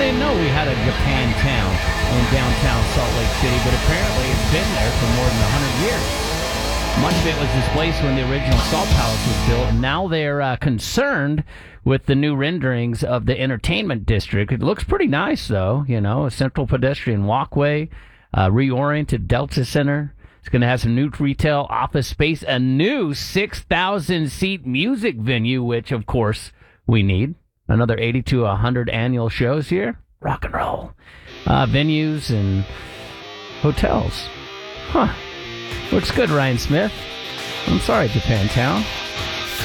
didn't know we had a Japantown in downtown Salt Lake City, but apparently it's been there for more than 100 years. Much of it was displaced when the original Salt Palace was built, and now they're concerned with the new renderings of the entertainment district. It looks pretty nice, though, a central pedestrian walkway, reoriented Delta Center. It's going to have some new retail office space, a new 6,000-seat music venue, which, of course, we need. Another 80 to 100 annual shows here. Rock and roll. Venues and hotels. Huh. Looks good, Ryan Smith. I'm sorry, Japantown.